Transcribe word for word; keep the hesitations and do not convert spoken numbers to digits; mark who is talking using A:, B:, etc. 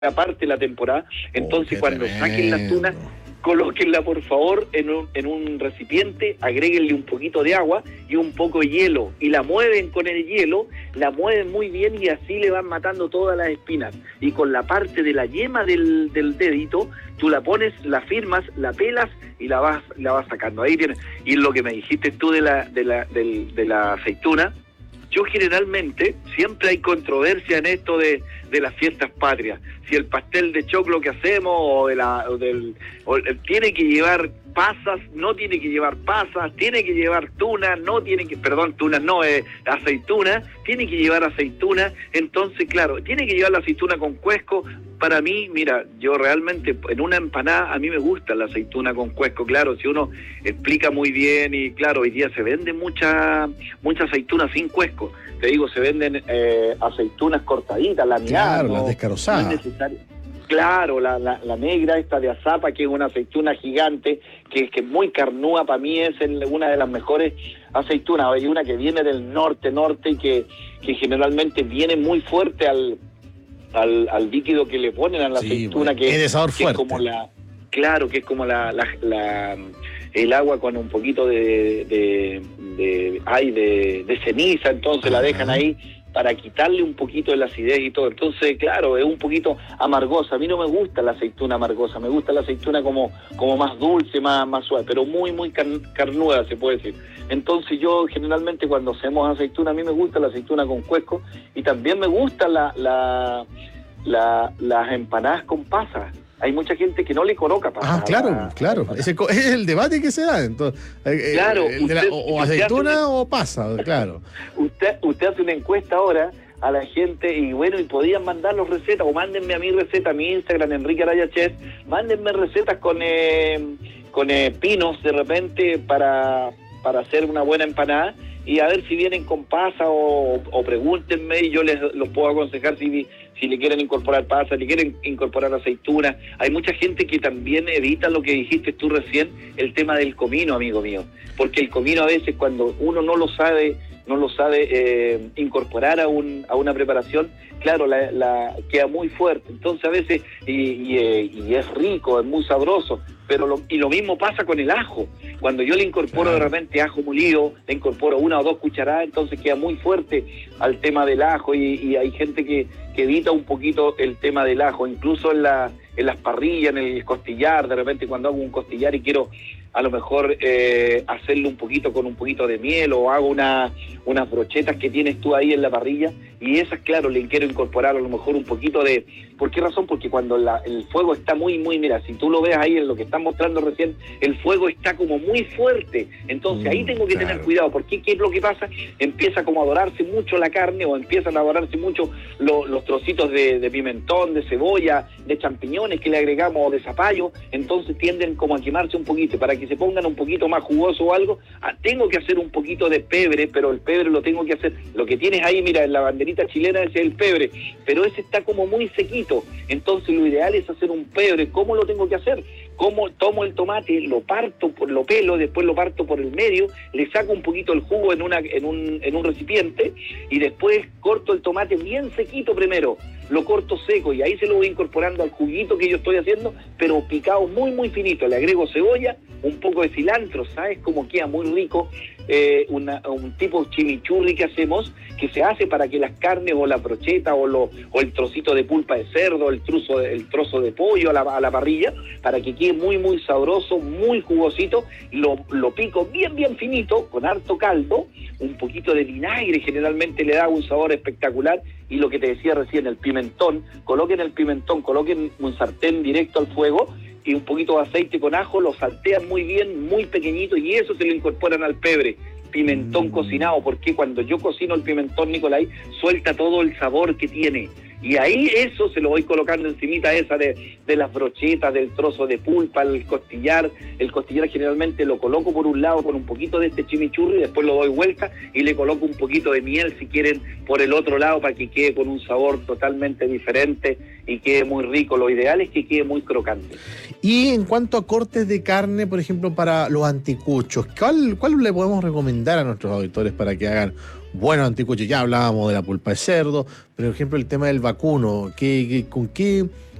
A: aparte la temporada. Entonces,
B: oh,
A: cuando
B: tremendo.
A: saquen la tuna, colóquenla por favor en un, en un recipiente, agréguenle un poquito de agua y un poco de hielo, y la mueven con el hielo, la mueven muy bien y así le van matando todas las espinas. Y con la parte de la yema del, del dedito, tú la pones, la firmas, la pelas y la vas la vas sacando. Ahí tienes. Y lo que me dijiste tú de la de la del, de la aceituna, yo generalmente, siempre hay controversia en esto de, de las fiestas patrias. Si el pastel de choclo que hacemos o, de la, o del o, tiene que llevar pasas, no tiene que llevar pasas, tiene que llevar tuna, no tiene que, perdón, tuna no, es eh, aceituna, tiene que llevar aceituna. Entonces, claro, tiene que llevar la aceituna con cuesco. Para mí, mira, yo realmente en una empanada a mí me gusta la aceituna con cuesco, claro, si uno explica muy bien. Y claro, hoy día se vende mucha mucha aceituna sin cuesco. Te digo, se venden eh, aceitunas cortaditas, laminadas.
B: Claro,
A: no,
B: las descarozadas.
A: No es necesario. Claro, la, la, la negra esta de azapa, que es una aceituna gigante, que, que es muy carnúa, para mí es el, una de las mejores aceitunas. Hay una que viene del norte, norte, y que, que generalmente viene muy fuerte al... Al, al líquido que le ponen a la sí, aceituna, bueno, que,
B: es de sabor
A: que
B: fuerte.
A: Es como la, claro, que es como la, la, la el agua con un poquito de de, de, ay, de, de ceniza, entonces Ajá. la dejan ahí para quitarle un poquito de la acidez y todo. Entonces, claro, es un poquito amargosa. A mí no me gusta la aceituna amargosa, me gusta la aceituna como, como más dulce, más, más suave, pero muy, muy carnuda, se puede decir. Entonces yo generalmente cuando hacemos aceituna, a mí me gusta la aceituna con cuesco, y también me gusta la, la, la, las empanadas con pasas. Hay mucha gente que no le coloca pasas.
B: Ah, claro, a, claro. A Ese es el debate que se da. Entonces,
A: claro,
B: el usted, de la, o, o aceituna una, o pasa, claro.
A: Usted, usted hace una encuesta ahora a la gente y bueno, y podían mandar los recetas, o mándenme a mi receta, a mi Instagram, Enrique Araya Chef, mándenme recetas con eh, con eh, pinos de repente para, para hacer una buena empanada, y a ver si vienen con pasa o, o pregúntenme y yo les los puedo aconsejar si, si le quieren incorporar pasa, le quieren incorporar aceituna. Hay mucha gente que también evita lo que dijiste tú recién, el tema del comino, amigo mío, porque el comino a veces cuando uno no lo sabe no lo sabe eh, incorporar a un a una preparación, claro, la, la queda muy fuerte. Entonces a veces, y, y, y es rico, es muy sabroso, pero lo, y lo mismo pasa con el ajo. Cuando yo le incorporo claro. de repente ajo molido, le incorporo una o dos cucharadas, entonces queda muy fuerte al tema del ajo, y, y hay gente que, que evita un poquito el tema del ajo, incluso en la en las parrillas, en el costillar, de repente cuando hago un costillar y quiero a lo mejor eh, hacerlo un poquito con un poquito de miel, o hago una, unas brochetas que tienes tú ahí en la parrilla, y esas, claro, le quiero incorporar a lo mejor un poquito de... ¿Por qué razón? Porque cuando la, el fuego está muy, muy... Mira, si tú lo ves ahí en lo que están mostrando recién, el fuego está como muy fuerte, entonces mm, ahí tengo que claro. tener cuidado, porque ¿qué es lo que pasa? Empieza como a dorarse mucho la carne, o empiezan a dorarse mucho lo, los trocitos de, de pimentón, de cebolla, de champiñones que le agregamos, de zapallo, entonces tienden como a quemarse un poquito. Para que se pongan un poquito más jugoso o algo, ah, tengo que hacer un poquito de pebre, pero el pebre lo tengo que hacer, lo que tienes ahí, mira, en la banderita chilena, ese es el pebre, pero ese está como muy sequito, entonces lo ideal es hacer un pebre. ¿Cómo lo tengo que hacer? Como tomo el tomate, lo parto, por lo pelo, después lo parto por el medio, le saco un poquito el jugo en una en un en un recipiente, y después corto el tomate bien sequito primero, lo corto seco, y ahí se lo voy incorporando al juguito que yo estoy haciendo, pero picado muy muy finito. Le agrego cebolla, un poco de cilantro, ¿sabes cómo queda muy rico? Eh, una, un tipo chimichurri que hacemos, que se hace para que las carnes o la brocheta o, lo, o el trocito de pulpa de cerdo, el trozo, el trozo de pollo a la, a la parrilla, para que quede muy muy sabroso, muy jugosito. Lo, lo pico bien bien finito, con harto caldo, un poquito de vinagre generalmente le da un sabor espectacular, y lo que te decía recién, el pimentón, coloquen el pimentón, coloquen un sartén directo al fuego, y un poquito de aceite con ajo, lo saltean muy bien, muy pequeñito, y eso se lo incorporan al pebre. Pimentón mm. cocinado, porque cuando yo cocino el pimentón, Nicolai, suelta todo el sabor que tiene. Y ahí eso se lo voy colocando encimita esa de, de las brochetas, del trozo de pulpa, el costillar. El costillar generalmente lo coloco por un lado con un poquito de este chimichurri, después lo doy vuelta y le coloco un poquito de miel, si quieren, por el otro lado, para que quede con un sabor totalmente diferente y quede muy rico. Lo ideal es que quede muy crocante.
B: Y en cuanto a cortes de carne, por ejemplo, para los anticuchos, ¿cuál, cuál le podemos recomendar a nuestros auditores para que hagan buenos anticuchos. Ya hablábamos de la pulpa de cerdo, pero por ejemplo el tema del vacuno, ¿qué, qué- con qué